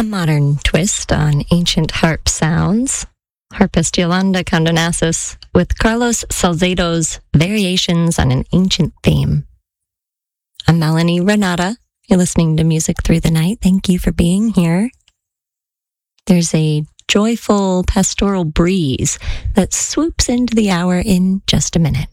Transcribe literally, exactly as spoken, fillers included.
A modern twist on ancient harp sounds. Harpist Yolanda Condonassis with Carlos Salcedo's Variations on an Ancient Theme. I'm Melanie Renata. You're listening to Music Through the Night. Thank you for being here. There's a joyful pastoral breeze that swoops into the hour in just a minute.